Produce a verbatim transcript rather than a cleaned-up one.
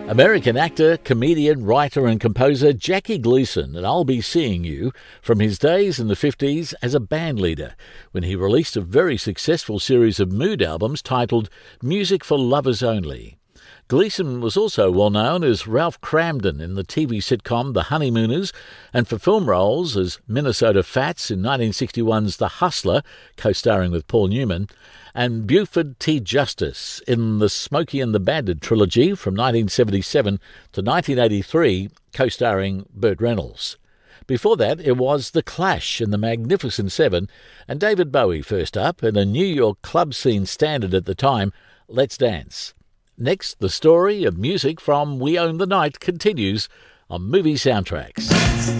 American actor, comedian, writer and composer Jackie Gleason, and I'll Be Seeing You, from his days in the fifties as a band leader, when he released a very successful series of mood albums titled Music for Lovers Only. Gleason was also well known as Ralph Cramden in the T V sitcom The Honeymooners, and for film roles as Minnesota Fats in nineteen sixty-one's The Hustler, co-starring with Paul Newman, and Buford T. Justice in the Smokey and the Bandit trilogy from nineteen seventy-seven to nineteen eighty-three, co-starring Burt Reynolds. Before that, it was The Clash in The Magnificent Seven, and David Bowie first up in a New York club scene standard at the time, Let's Dance. Next, the story of music from We Own the Night continues on Movie Soundtracks.